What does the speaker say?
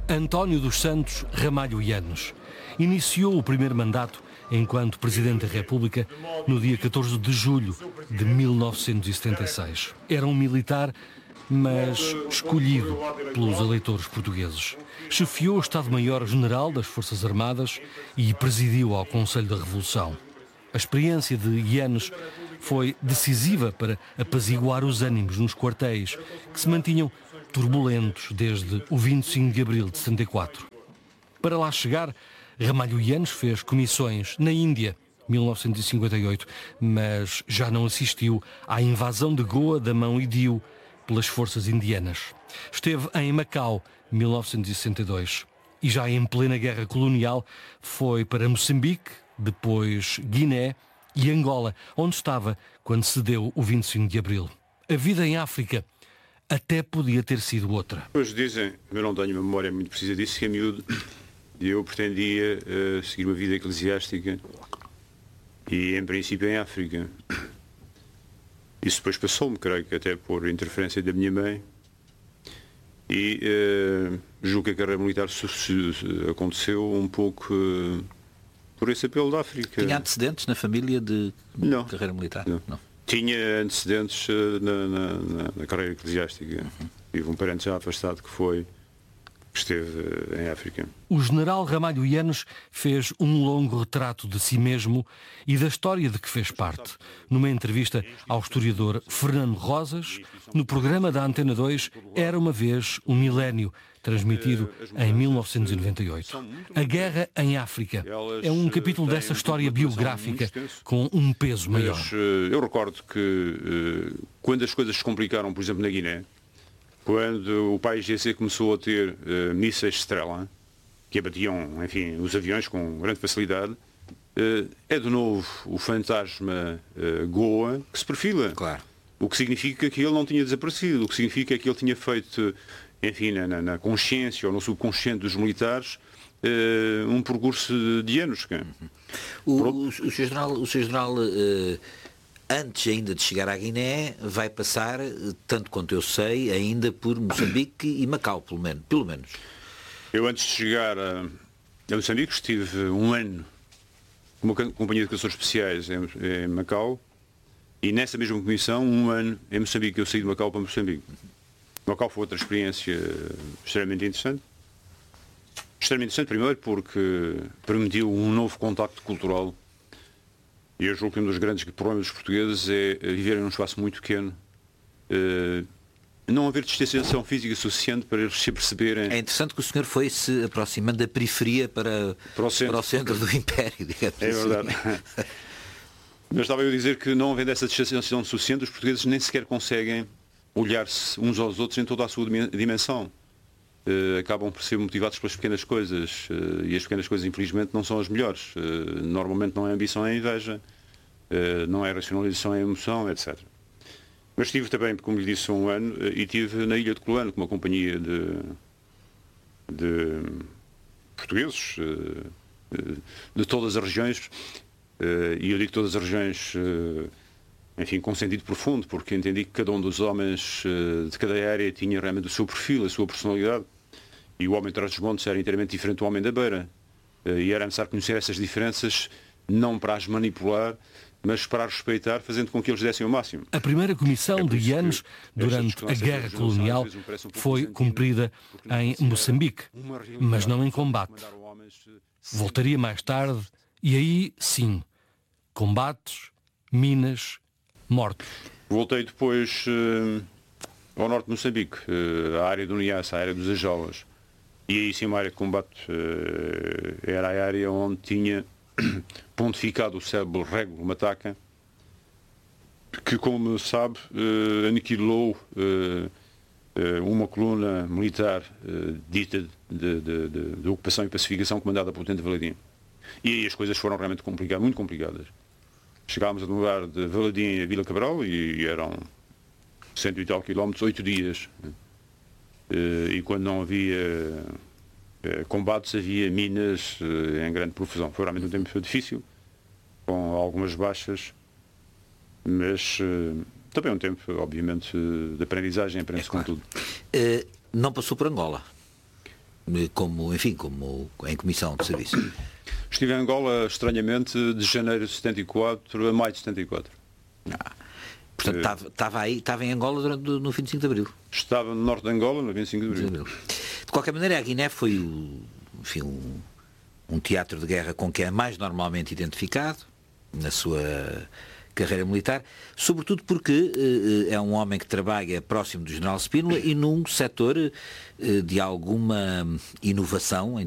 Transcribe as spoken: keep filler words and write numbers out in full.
António dos Santos Ramalho Yanes iniciou o primeiro mandato enquanto Presidente da República no dia catorze de julho de mil novecentos e setenta e seis. Era um militar, mas escolhido pelos eleitores portugueses. Chefiou o Estado-Maior-General das Forças Armadas e presidiu ao Conselho da Revolução. A experiência de Yanes foi decisiva para apaziguar os ânimos nos quartéis, que se mantinham turbulentos desde o vinte e cinco de abril de setenta e quatro. Para lá chegar, Ramalho Yanes fez comissões na Índia, mil novecentos e cinquenta e oito, mas já não assistiu à invasão de Goa da mão Idiu pelas forças indianas. Esteve em Macau, mil novecentos e sessenta e dois, e já em plena guerra colonial foi para Moçambique, depois Guiné e Angola, onde estava quando se deu o vinte e cinco de abril. A vida em África até podia ter sido outra. Hoje dizem, eu não tenho uma memória muito precisa disso, que é miúdo, eu pretendia uh, seguir uma vida eclesiástica e, em princípio, em África. Isso depois passou-me, creio que até por interferência da minha mãe. E uh, julgo que a carreira militar aconteceu um pouco uh, por esse apelo da África. Tinha antecedentes na família de não, carreira militar? Não. não. Tinha antecedentes uh, na, na, na, na carreira eclesiástica. Uhum. Tive um parente já afastado que foi, que esteve uh, em África. O general Ramalho Yanes fez um longo retrato de si mesmo e da história de que fez parte, numa entrevista ao historiador Fernando Rosas, no programa da Antena dois Era uma Vez um Milénio, transmitido em mil novecentos e noventa e oito. A Guerra em África é um capítulo dessa história biográfica com um peso maior. Mas, eu recordo que quando as coisas se complicaram, por exemplo, na Guiné, quando o pai G C começou a ter uh, mísseis Estrela, que abatiam, enfim, os aviões com grande facilidade, uh, é de novo o fantasma uh, Goa que se perfila. Claro. O que significa que ele não tinha desaparecido, o que significa que ele tinha feito, enfim, na, na consciência ou no subconsciente dos militares, uh, um percurso de, de anos. O, o, o seu general... O seu general uh... antes ainda de chegar à Guiné, vai passar, tanto quanto eu sei, ainda por Moçambique e Macau, pelo menos. Pelo menos. Eu, antes de chegar a, a Moçambique, estive um ano com uma companhia de caçadores especiais em, em Macau, e nessa mesma comissão, um ano em Moçambique. Eu saí de Macau para Moçambique. Macau foi outra experiência extremamente interessante. Extremamente interessante, primeiro, porque permitiu um novo contacto cultural. E eu julgo que um dos grandes problemas dos portugueses é viverem num espaço muito pequeno, uh, não haver distanciação física suficiente para eles se perceberem. É interessante que o senhor foi se aproximando da periferia para, para, o, centro. para o centro do Império, digamos É assim. verdade. Mas estava eu a dizer que, não havendo essa distanciação suficiente, os portugueses nem sequer conseguem olhar-se uns aos outros em toda a sua dimensão. Uh, acabam por ser motivados pelas pequenas coisas, uh, e as pequenas coisas, infelizmente, não são as melhores. Uh, normalmente não é ambição, é inveja, uh, não é racionalização, é emoção, etcétera. Mas estive também, como lhe disse, um ano, uh, e estive na Ilha de Colano com uma companhia de, de portugueses uh, uh, de todas as regiões, uh, e eu digo todas as regiões, uh, enfim, com sentido profundo, porque entendi que cada um dos homens uh, de cada área tinha realmente o seu perfil, a sua personalidade. E o homem de Trás-os-Montes era inteiramente diferente do homem da Beira. Uh, e era necessário conhecer essas diferenças, não para as manipular, mas para as respeitar, fazendo com que eles dessem o máximo. A primeira comissão de Yanes, durante a Guerra Colonial, foi cumprida em Moçambique, mas não em combate. Voltaria mais tarde, e aí, sim, combates, minas, mortos. Voltei depois uh, ao norte de Moçambique, uh, à área do Niassa, à área dos Ajolas. E aí sim, uma área de combate, uh, era a área onde tinha pontificado o célebre Régolo Mataca, que, como sabe, uh, aniquilou uh, uh, uma coluna militar uh, dita de, de, de, de ocupação e pacificação comandada pelo Tenente Valadim. E aí as coisas foram realmente complicadas, muito complicadas. Chegámos a um lugar de Valadim a Vila Cabral e eram cento e tal quilómetros, oito dias. E quando não havia combates, havia minas em grande profusão. Foi realmente um tempo difícil, com algumas baixas, mas também um tempo, obviamente, de aprendizagem, aprende-se é claro. com tudo. Uh, não passou por Angola? como, enfim, como em comissão de serviço? Estive em Angola, estranhamente, de janeiro de setenta e quatro a maio de setenta e quatro. Ah, portanto, estava, estava aí, estava em Angola durante, no vinte e cinco de Abril. Estava no norte de Angola, no vinte e cinco de Abril. De qualquer maneira, a Guiné foi o, enfim, um, um teatro de guerra com quem é mais normalmente identificado na sua carreira militar, sobretudo porque uh, é um homem que trabalha próximo do general Spínola e num setor uh, de alguma inovação em